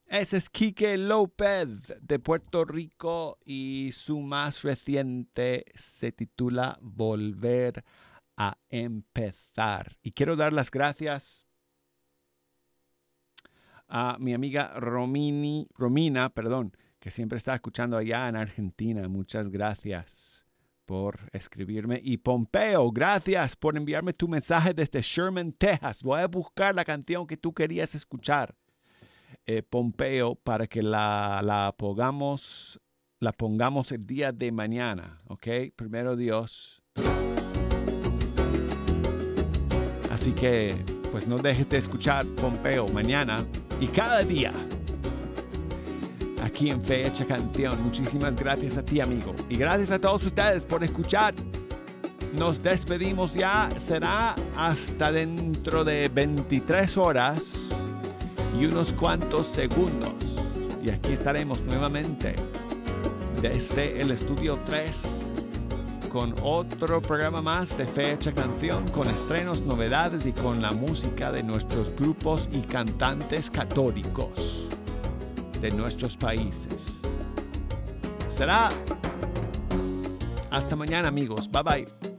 Ese es Quique López de Puerto Rico y su más reciente se titula Volver a empezar. Y quiero dar las gracias a mi amiga Romina, que siempre está escuchando allá en Argentina. Muchas gracias por escribirme. Y Pompeo, gracias por enviarme tu mensaje desde Sherman, Texas. Voy a buscar la canción que tú querías escuchar, Pompeo, para que la pongamos el día de mañana, ¿ok? Primero Dios. Así que, pues no dejes de escuchar Pompeo mañana y cada día aquí en Fecha Canción. Muchísimas gracias a ti, amigo. Y gracias a todos ustedes por escuchar. Nos despedimos ya. Será hasta dentro de 23 horas y unos cuantos segundos. Y aquí estaremos nuevamente desde el estudio 3 con otro programa más de Fecha Canción, con estrenos, novedades y con la música de nuestros grupos y cantantes católicos de nuestros países. Será hasta mañana, amigos. Bye bye.